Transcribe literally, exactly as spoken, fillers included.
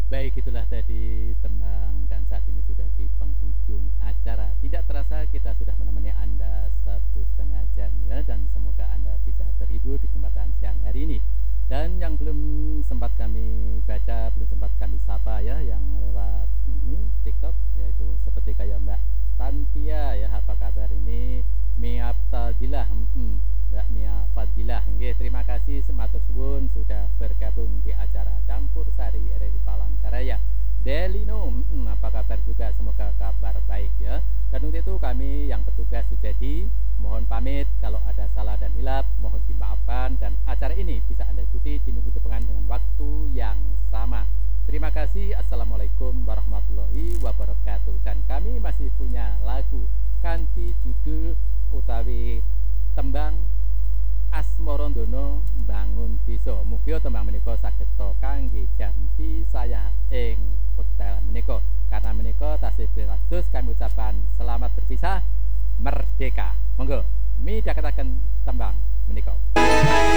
Baik, itulah tadi tembang dan saat ini sudah di penghujung acara. Tidak terasa kita sudah menemani Anda satu setengah jam ya, dan semoga Anda bisa terhibur di kesempatan siang hari ini. Dan yang belum sempat kami baca, belum sempat kami sapa ya, yang lewat ini TikTok, yaitu seperti kayak Mbak Tantia ya, apa kabar ini? Mia Fadilah, hmm, Mbak Mia Fadilah, nggih, terima kasih sematur suwun sudah bergabung di acara Campur Sari R R I Palangkaraya. Delino, hmm, apa kabar juga, semoga kabar baik ya. Dan untuk itu kami yang bertugas Sujadi mohon pamit, kalau ada salah dan hilap mohon dimaafkan, dan acara ini bisa Anda ikuti di minggu depan dengan waktu yang sama. Terima kasih. Assalamualaikum warahmatullahi wabarakatuh. Dan kami masih punya lagu kanthi judul utawi tembang Asmarandono Mbangun Desa. Mugia tembang menika saged kangge jampi saya ing wekdal menika. Karena menika tasih berlangsung kami ucapan selamat berpisah, merdeka. Monggo midhangetaken tembang menika.